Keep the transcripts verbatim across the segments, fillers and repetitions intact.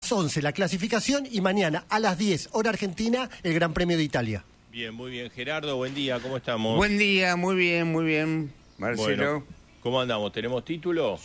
once la clasificación y mañana a las diez, hora argentina, el Gran Premio de Italia. Bien, muy bien. Gerardo, buen día, ¿cómo estamos? Buen día, muy bien, muy bien, Marcelo. Bueno, ¿cómo andamos? ¿Tenemos título?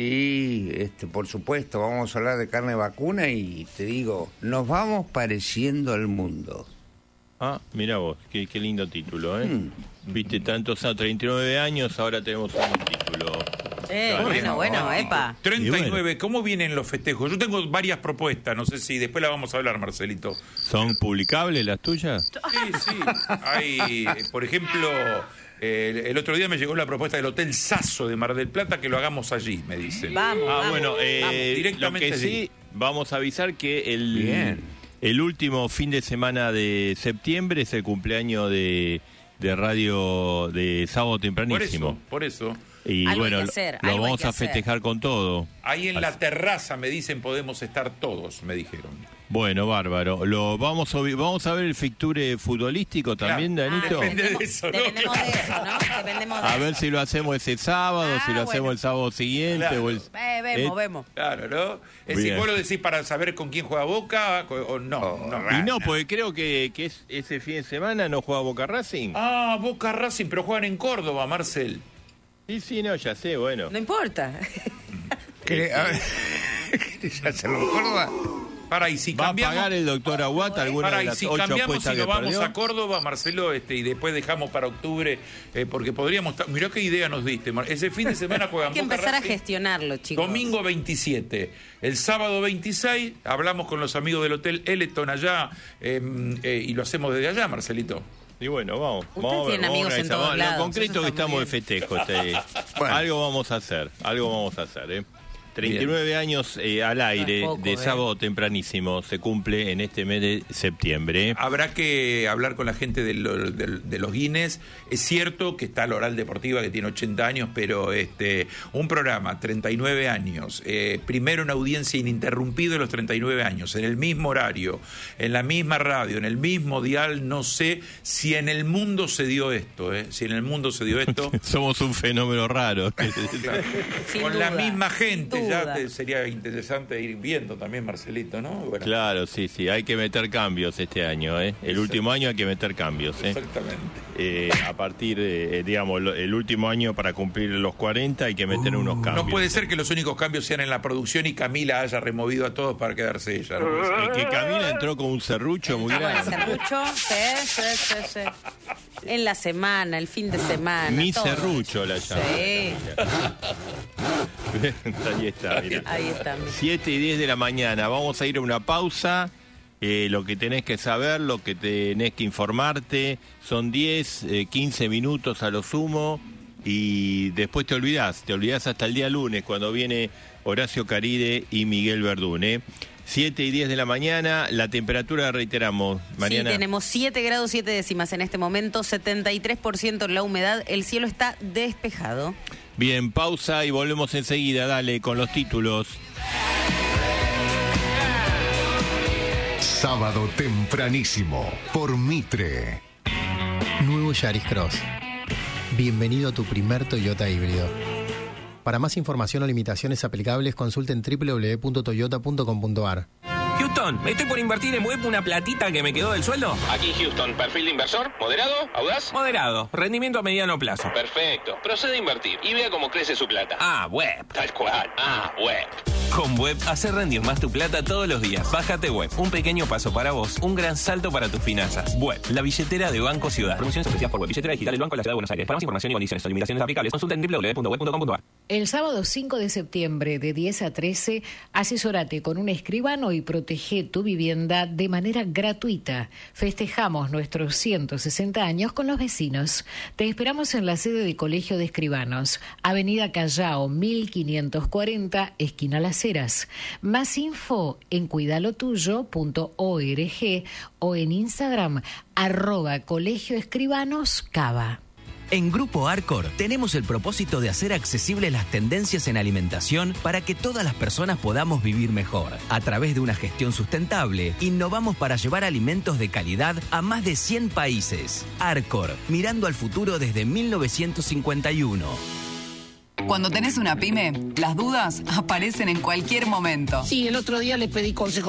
Sí, este, por supuesto, vamos a hablar de carne vacuna y te digo, nos vamos pareciendo al mundo. Ah, mira vos, qué, qué lindo título, ¿eh? Mm. Viste, tantos años, treinta y nueve años, ahora tenemos un título. Eh, Claro. bueno, bueno, epa. treinta y nueve, Y bueno. ¿cómo vienen los festejos? Yo tengo varias propuestas, no sé si después la vamos a hablar, Marcelito. ¿Son publicables las tuyas? Sí, sí. Hay, eh, por ejemplo, eh, el, el otro día me llegó la propuesta del Hotel Sasso de Mar del Plata, que lo hagamos allí, me dicen. Vamos, Ah, vamos, bueno, eh, vamos. lo Directamente que allí. sí, vamos a avisar que el, Bien. el último fin de semana de septiembre es el cumpleaños de, de radio de Sábado Por Tempranísimo. eso, por eso. Y Algo hay bueno, que lo- hacer, lo algo hay vamos que a hacer. festejar con todo. Ahí en la terraza, me dicen, podemos estar todos, me dijeron. Bueno, bárbaro. Lo vamos a, vamos a ver el fixture futbolístico también, Claro. Danito. Ah, Depende de dependemos- eso, ¿no? Dependemos de eso, ¿no? Dependemos de A ver eso. si lo hacemos ese sábado, Ah, si lo bueno. hacemos el sábado siguiente. Claro. O el, Eh, vemos, Eh, vemos. Claro, ¿no? Es decir, Bien. vos lo decís para saber con quién juega Boca o no. no. Y no, porque creo que, que es, ese fin de semana no juega Boca Racing. Ah, Boca Racing, pero juegan en Córdoba, Marcel. Sí, sí, no, ya sé, bueno. No importa. ¿Querés, a ver, ¿querés hacerlo en Córdoba? Para, y si ¿Va a cambiamos... pagar el doctor Aguat alguna Para, de y las si ocho cambiamos apuestas y que nos vamos perdió? a Córdoba, Marcelo, este, y después dejamos para octubre, eh, porque podríamos... ta- Mirá qué idea nos diste, Mar- ese fin de semana juegan Hay que Boca empezar a Racing. gestionarlo, chicos. Domingo veintisiete, el sábado veintiséis, hablamos con los amigos del Hotel Eleton allá, eh, eh, y lo hacemos desde allá, Marcelito. Y bueno, vamos. Ustedes vamos a ver, tienen vamos a amigos en organizar. todos Vamos, lados, Lo concreto eso que está muy estamos de bien. festejo. Este, Bueno. Algo vamos a hacer, algo vamos a hacer, ¿eh? treinta y nueve años eh, al aire, No es poco, de eh. Sábado Tempranísimo, se cumple en este mes de septiembre. Habrá que hablar con la gente de, lo- de- de los Guinness. Es cierto que está la Oral Deportiva, que tiene ochenta años, pero este un programa, treinta y nueve años, eh, primero en audiencia ininterrumpida de los treinta y nueve años, en el mismo horario, en la misma radio, en el mismo dial, no sé si en el mundo se dio esto, eh, si en el mundo se dio esto. Somos un fenómeno raro. Sin con duda, la misma gente, sin ya duda. te- sería interesante ir viendo también, Marcelito, ¿no? Bueno, Claro, sí, sí, hay que meter cambios este año, ¿eh? El último año hay que meter cambios, ¿eh? exactamente. Eh, a partir de, eh, digamos, lo- el último año para cumplir los cuarenta hay que meter unos cambios. No puede ser que los únicos cambios sean en la producción y Camila haya removido a todos para quedarse ella. ¿no? Puede ser. Eh, que Camila entró con un serrucho muy Bueno, grande. serrucho, sí, sí, sí, sí. En la semana, el fin de semana. Mi todo. serrucho la llama. Sí, Ahí está, mira. ahí está. siete y diez de la mañana. Vamos a ir a una pausa. Eh, lo que tenés que saber, lo que tenés que informarte, son diez, eh, quince minutos a lo sumo. Y después te olvidás, te olvidás hasta el día lunes, cuando viene Horacio Caride y Miguel Verdún, ¿eh? siete y diez de la mañana, la temperatura, reiteramos, Mariana. Sí, tenemos siete grados siete décimas en este momento, setenta y tres por ciento la humedad, el cielo está despejado. Bien, pausa y volvemos enseguida, dale, con los títulos. Sábado Tempranísimo por Mitre. Nuevo Yaris Cross. Bienvenido a tu primer Toyota híbrido. Para más información o limitaciones aplicables, consulten doble u doble u doble u punto toyota punto com punto a r. Houston, estoy por invertir en web una platita que me quedó del sueldo. Aquí Houston, perfil de inversor, moderado, audaz. Moderado, rendimiento a mediano plazo. Perfecto, procede a invertir y vea cómo crece su plata. Ah, web. Tal cual, ah, web. Con web, hacer rendir más tu plata todos los días. Bájate web, un pequeño paso para vos, un gran salto para tus finanzas. Web, la billetera de Banco Ciudad. Promociones especiales por web, billetera digital del Banco de la Ciudad de Buenos Aires. Para más información y condiciones o limitaciones aplicables, consulten doble u doble u doble u punto web punto com punto a r. El sábado cinco de septiembre de diez a trece, asesórate con un escribano y protege tu vivienda de manera gratuita. Festejamos nuestros ciento sesenta años con los vecinos. Te esperamos en la sede de Colegio de Escribanos, Avenida Callao mil quinientos cuarenta, esquina Las Heras. Más info en cuidalotuyo punto org o en Instagram, arroba Colegio Escribanos Cava. En Grupo Arcor tenemos el propósito de hacer accesibles las tendencias en alimentación para que todas las personas podamos vivir mejor. A través de una gestión sustentable, innovamos para llevar alimentos de calidad a más de cien países. Arcor, mirando al futuro desde mil novecientos cincuenta y uno. Cuando tenés una pyme, las dudas aparecen en cualquier momento. Sí, el otro día le pedí consejo